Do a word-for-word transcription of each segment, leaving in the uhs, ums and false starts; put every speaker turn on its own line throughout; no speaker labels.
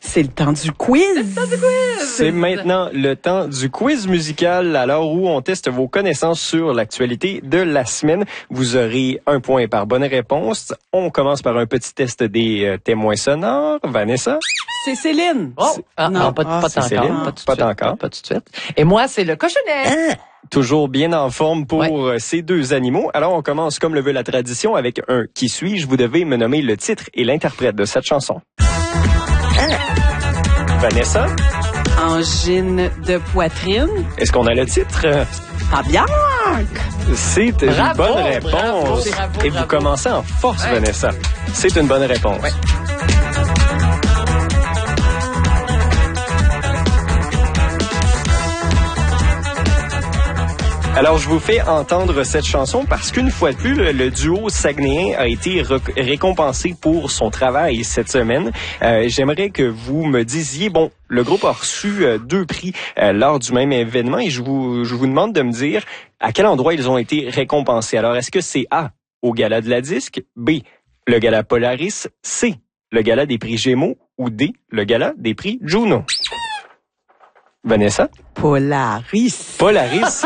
C'est le temps du quiz.
C'est le temps du quiz.
C'est maintenant le temps du quiz musical, alors où on teste vos connaissances sur l'actualité de la semaine. Vous aurez un point par bonne réponse. On commence par un petit test des euh, témoins sonores. Vanessa?
C'est Céline.
Oh, ah,
non,
non, pas,
ah,
pas
c'est
encore.
Céline.
Pas tout de
Pas
suite.
encore.
Pas tout de suite. Et moi, c'est le cochonnet.
Toujours bien en forme pour
Ouais.
euh, ces deux animaux. Alors, on commence comme le veut la tradition avec un « Qui suis-je ». Vous devez me nommer le titre et l'interprète de cette chanson. Vanessa,
Angine de poitrine.
est-ce qu'on a le titre?
Fabian.
C'est une
Bravo,
bonne réponse.
bravo, bravo,
et vous
bravo.
commencez en force,
Ouais.
Vanessa. C'est une bonne réponse.
Ouais.
Alors, je vous fais entendre cette chanson parce qu'une fois de plus, le, le duo saguenéen a été rec- récompensé pour son travail cette semaine. Euh, j'aimerais que vous me disiez, bon, le groupe a reçu euh, deux prix euh, lors du même événement et je vous, je vous demande de me dire à quel endroit ils ont été récompensés. Alors, est-ce que c'est A, au Gala de la Disque, B, le Gala Polaris, C, le Gala des prix Gémeaux ou D, le Gala des prix Juno? Vanessa?
Polaris.
Polaris.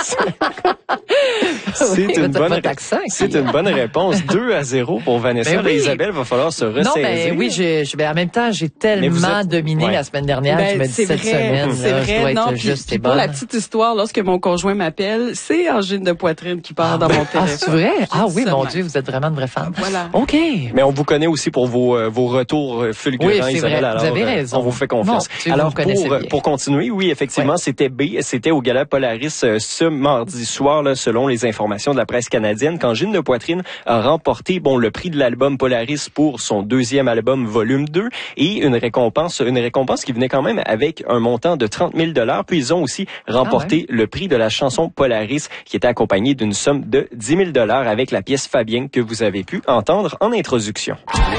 C'est
Oui,
une
t'as
bonne
votre accent,
c'est
qui-
une bonne réponse. deux à zéro pour Vanessa.
Ben oui.
Là, Isabelle, va falloir se
Non,
ressaisir.
mais oui, j'ai, je, ben, en même temps, j'ai
Mais vous
tellement
êtes-
dominé
ouais.
la semaine dernière.
Ben,
je me dis
c'est
cette
vrai,
semaine,
c'est
là,
vrai,
je dois
non,
être
puis,
juste
puis
et
pour
bonne.
la petite histoire, lorsque mon conjoint m'appelle, c'est Angine de poitrine qui part dans mon
Ah,
téléphone.
c'est vrai? Ah oui,
Ça
mon
même.
Dieu, vous êtes vraiment une vraie femme.
Voilà.
OK.
Mais on vous connaît aussi pour vos, euh, vos retours euh, fulgurants,
Oui, c'est
Isabelle.
vrai.
Alors,
Vous avez
euh,
raison.
on vous fait confiance.
Mon Dieu, vous
Alors,
me connaissez
pour, euh,
bien.
pour continuer, oui, effectivement,
Ouais.
c'était B. C'était au Gala Polaris euh, ce mardi soir, là, selon les informations de la presse canadienne, qu'Angine de poitrine a remporté, bon, le prix de l'album Polaris pour son deuxième album, volume deux, et une récompense, une récompense qui venait quand même avec un montant de trente mille dollars. Puis ils ont aussi remporté le prix de la chanson Polaris, qui était accompagné d'une somme de dix mille dollars avec la pièce Fabien que vous avez pu entendre en introduction.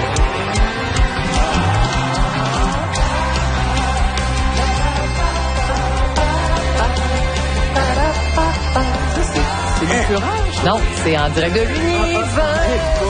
C'est du courage.
Non, c'est en direct de l'univers.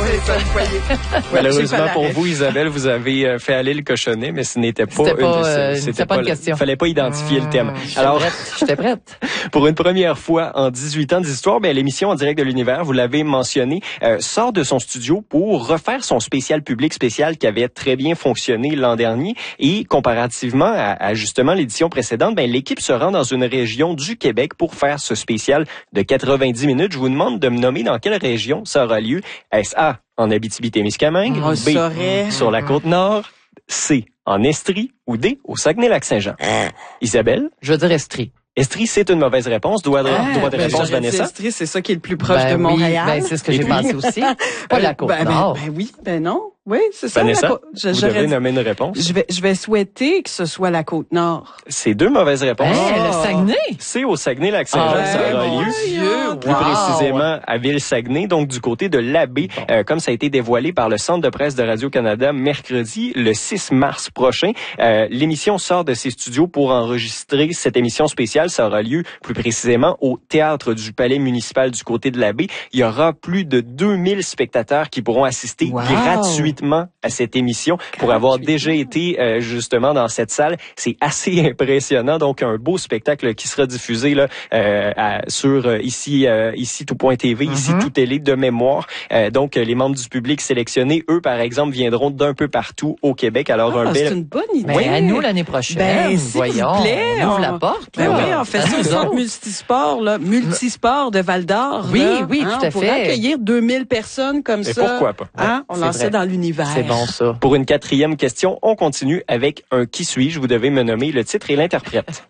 Malheureusement
J'ai pas
pour
l'arrêt.
vous, Isabelle, vous avez euh, fait aller le cochonnet, mais ce n'était pas
C'était
une,
pas, euh,
c'était
c'était pas une
la-
question.
fallait pas identifier le thème.
Mmh, j'étais
Alors,
prête, j'étais prête.
pour une première fois en dix-huit ans d'histoire, ben, l'émission En direct de l'univers, vous l'avez mentionné, euh, sort de son studio pour refaire son spécial public spécial qui avait très bien fonctionné l'an dernier. Et comparativement à, à justement l'édition précédente, ben, l'équipe se rend dans une région du Québec pour faire ce spécial de quatre-vingt-dix minutes. Je vous demande de me nommer dans quelle région ça aura lieu. Est-ce A, en Abitibi-Témiscamingue,
On
B,
saurait.
sur la Côte-Nord, C, en Estrie ou D, au Saguenay-Lac-Saint-Jean? Isabelle?
Je veux dire Estrie.
Estrie, c'est une mauvaise réponse. Droit de,
Ah,
droit de
ben,
réponse,
j'aurais dit
Vanessa?
Estrie, c'est ça qui est le plus proche
Ben
de
oui,
Montréal.
ben, c'est ce que
Et
j'ai
puis?
pensé aussi. Pas la
Ben, ben,
Côte-Nord.
ben oui, ben non. Oui, c'est ça.
Vanessa,
la Côte- je-
vous
j'aurais
devez
dit-
nommer une réponse.
Je vais, je vais souhaiter que ce soit la Côte-Nord.
C'est deux mauvaises réponses.
Hey, le
Oh.
Saguenay.
C'est au Saguenay-Lac-Saint-Jean
Ah,
que ça aura
mon
lieu.
Dieu,
Plus
wow.
précisément à Ville-Saguenay, donc du côté de l'Abbé, euh, comme ça a été dévoilé par le Centre de presse de Radio-Canada mercredi, le six mars prochain. Euh, l'émission sort de ses studios pour enregistrer cette émission spéciale. Ça aura lieu plus précisément au Théâtre du Palais municipal du côté de l'Abbé. Il y aura plus de deux mille spectateurs qui pourront assister
Wow.
gratuitement à cette émission pour avoir déjà été euh, justement dans cette salle. C'est assez impressionnant. Donc, un beau spectacle qui sera diffusé là euh, à, sur euh, ici euh, ici tout point T V,
Mm-hmm.
ici tout télé de mémoire. Euh, donc, euh, les membres du public sélectionnés, eux, par exemple, viendront d'un peu partout au Québec. Alors,
Ah,
un
c'est
bel...
une bonne idée.
Ben, à nous l'année prochaine.
Ben, s'il
voyons.
vous plaît,
on ouvre
on-
la porte.
Ben
là.
oui, on fait
À
ça au
nous
centre
autres.
multisport, là, multisport de Val-d'Or.
Oui,
là,
oui,
hein,
tout à
on pourrait
fait.
accueillir deux mille personnes comme
Et
ça.
pourquoi pas?
Hein, on
c'est
lance ça
vrai.
dans l'univers.
C'est bon, ça.
Pour une quatrième question, on continue avec un qui suis-je. Vous devez me nommer le titre et l'interprète.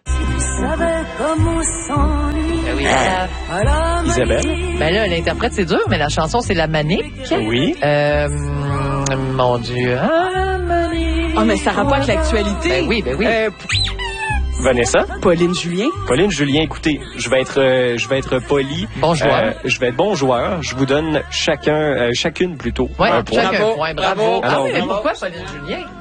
Ben oui.
Isabelle?
Ben là, l'interprète, c'est dur, mais la chanson, c'est La Manique.
Oui.
Euh, mon Dieu. Ah, Manique.
Ah, mais ça rapporte avec l'actualité.
Ben oui, ben oui.
Euh,
Vanessa?
Pauline Julien.
Pauline Julien, écoutez, je vais être, euh, je vais être poli.
Bon joueur.
Euh, je vais être bon joueur. Je vous donne chacun, euh, chacune plutôt,
Ouais,
un point.
chacun.
Bravo,
Ouais, bravo.
bravo.
Ah,
Alors,
mais
oui.
pourquoi Pauline Julien?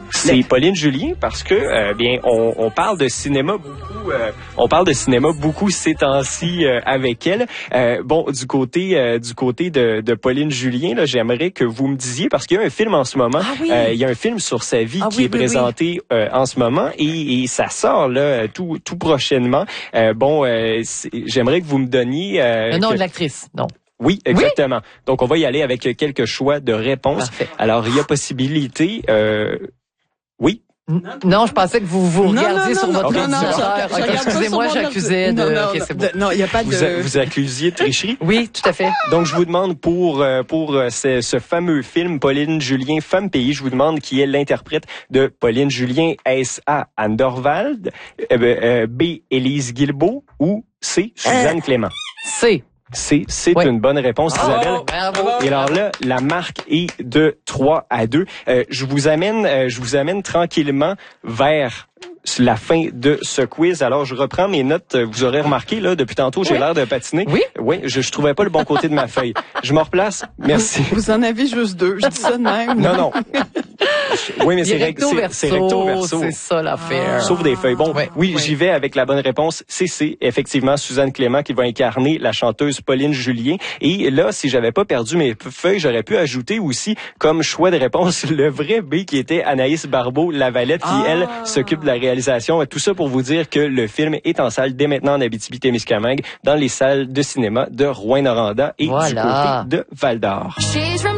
C'est Pauline Julien parce que euh, bien on, on parle de cinéma beaucoup euh, on parle de cinéma beaucoup ces temps-ci euh, avec elle. Euh, bon du côté euh, du côté de, de Pauline Julien là, j'aimerais que vous me disiez parce qu'il y a un film en ce moment,
ah oui.
euh, il y a un film sur sa vie
ah
qui
oui,
est
oui,
présenté oui. Euh, en ce moment et, et ça sort là tout tout prochainement. Euh, bon euh, j'aimerais que vous me donniez euh,
le nom
que...
de l'actrice, non.
Oui, exactement. Oui? Donc, on va y aller avec quelques choix de réponses.
Parfait.
Alors, il y a possibilité... Euh... Oui?
Non, je pensais que vous vous regardiez
non, non,
sur
non,
votre
non, non,
ordinateur.
non,
Okay, excusez-moi, j'accusais de...
Non, non,
okay,
non,
c'est bon.
non, il n'y a pas de...
Vous, a, vous accusiez de tricherie?
Oui, tout à fait.
Donc, je vous demande pour pour ce, ce fameux film Pauline Julien, Femme Pays, je vous demande qui est l'interprète de Pauline Julien. Est-ce A. Anne Dorvald, euh, euh, B. Élise Guilbeault ou C. Suzanne euh. Clément?
C.
C'est, c'est
oui.
une bonne réponse,
oh,
Isabelle.
Bravo.
Et alors là, la marque est de trois à deux. Euh, je vous amène, euh, je vous amène tranquillement vers la fin de ce quiz. Alors, je reprends mes notes. Vous aurez remarqué, là, depuis tantôt, j'ai oui. l'air de patiner.
Oui.
Oui, je, je trouvais pas le bon côté de ma feuille. Je me replace. Merci.
Vous en avez juste deux. Je dis ça de même.
Non, non. Oui, mais c'est
recto,
c'est, c'est recto verso.
C'est ça l'affaire.
Ah. Sauf des feuilles. Bon, oui, oui,
oui.
j'y vais avec la bonne réponse. C'est c'est effectivement Suzanne Clément qui va incarner la chanteuse Pauline Julien. Et là, si j'avais pas perdu mes feuilles, j'aurais pu ajouter aussi comme choix de réponse le vrai B qui était Anaïs Barbeau-Lavalette qui, ah. elle, s'occupe de la réalisation. Tout ça pour vous dire que le film est en salle dès maintenant en Abitibi-Témiscamingue dans les salles de cinéma de Rouyn-Noranda et
voilà.
du côté de Val-d'Or.